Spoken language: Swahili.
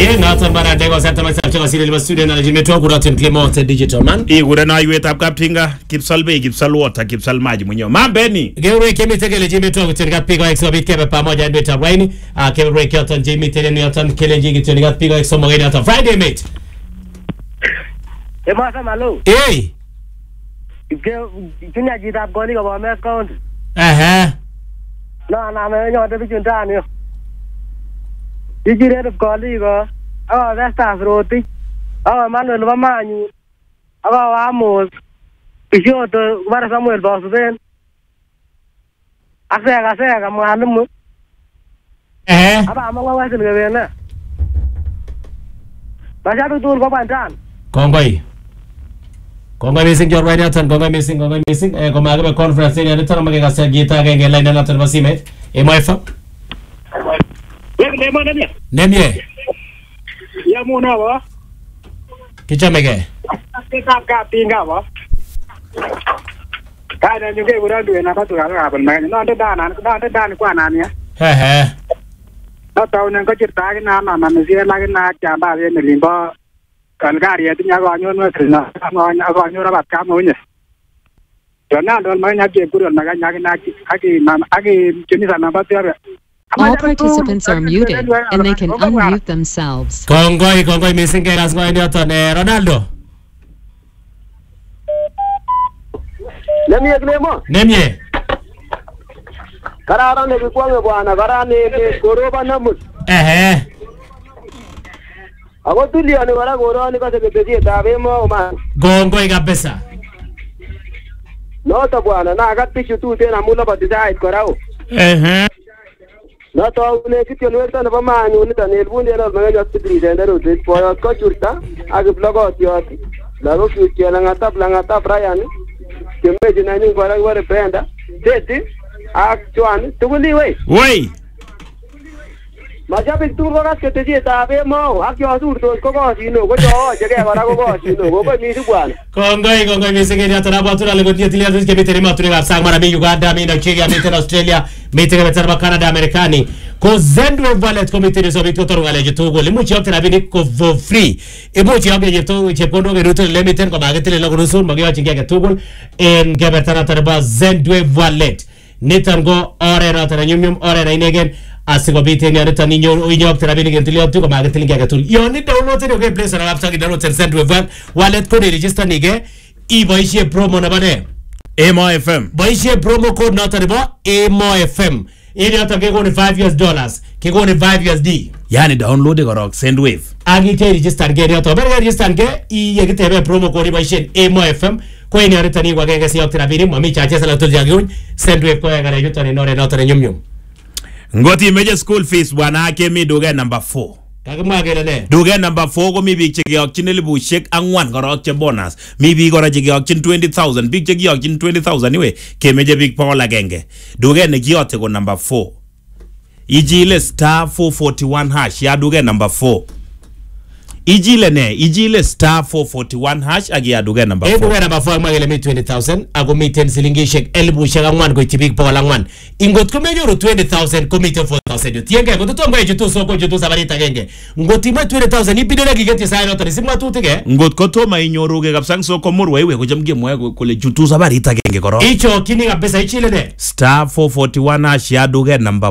Nathan bara dego sata masabcha sile liba studio na jimetoa kuratin Clement Digital man. Igura na iwe tap kapinga kipsalbe kipsalwota kipsalmaji mwenyewe. Mambeni. Geure kemi tegele jimetoa kutenga pigo exo bit kebe pamoja ndio tabwaini. Kebe break yotan Jimmy tele yotan kelenji kutenga pigo exo mogeni yotan Friday mate. Emasa malo. Eh. Ikinya jita goli kwa mes count. Na me nyote bichundani yo. Ijire goli go. Vestas roti. Manuel Vamanyu. Vamos. Pishoto bara Samuel Bosben. Asega mwalimu. Amangwa wasil gewena. Bashatu tur kwa bantan. Kongoi missing your right yotan kongoi missing koma ga conference ni tara mage gasa gita ga line na tan basime MFM nemye Ya muna ba kichamege ka pinga ba kana nyuge burandu na ka tuga ga ban mai no dan kwa nani na taw nan ka cirta na ne la na cha ba ne limba kan gari ya tinya ga nyon na ga nyon rabat ka mo nya dona don mai nya ke kuro na ga nya na aki jeni sana ba ya. All participants are muted and they can unmute themselves. Kongoi missing ke ras ngoi yotan Ronaldo nemye Karara ne kwa bwana karara ne koroba namus Ako tulia ni wala goro ni kasi kipezi tabe mo man. Gongoi kabisa. No to bwana na akatichu tu tena mula batizai korao. No to une kityo nwekta na pamanyu ni Daniel Bundi na mga hospital center ulit po ko churta ag blogot yot. Lago kityo langata Brian. Kembe na nyu gora gora brenda. Teti ak chuan tuguli we. Majapik tu rogas ke teji tabe mo akyo sur to ko sino ko jo jage bara ko sino ko mi bwana kongoi misengeni atana batura le gotia tilia ke biteri maturi ga sang mara mi Uganda mi na Kenya mi tena Australia mi tena betara Canada Amerikani ko zendwe wallet committee so bito to ngale jitu go limu chiote na bini ko for free ebo chioge jitu che kondo ge ruto limiten ko bagetele lo rusul magyo chinge ke tugul en ge betara tarba zendwe wallet nitango ore na tana nyum ore na inegen asigo biteni areta ninyo inyo terabini gentilio tu kama getili gatul yoni download ni okay place na website download send wallet code register nige I boishe promo na bane MFM boishe promo code na tariba MFM ili atake ko ni $5 ke ko ni $5 yani download gorok Sendwave agite register ge to berga register ge I yegite promo code boishe MFM ko ni areta ni kwa gege siyo terabini mami chache sala to jagun Sendwave ko ya gara yuto ni nore na tare nyum Ngoti meje school fees bwana ake mi doge number 4. Kakima kelele. Doge number 4 ko mi big cheki yakchin elibushek angwan korok che bonus. Mi big ora cheki yakchin 20,000. Big cheki yakchin 20,000 iwe. Ke meje big power agenge. Doge ne kiyote ko number 4. Ijile star 441 hash ya doge number 4. Ijile star 441 hash agi ya doge number 4. Doge number 4 magele mi 20,000. Ago mi 10 silingishek elibushek angwan ko itibig power angwan. Ingot ko menyoro 20,000 ko mi 4,000 tienge ko to mwe jitu soko jitu sabarita genge ngoti ma 20,000 ibidele gigeti sa no tarisimwa tutige ngot ko to mai nyoruge kapsang soko murwa iwe ko jamge mwe ko le jitu sabarita genge koro icho kini kabisa ichile ne star 441 hash ya doge number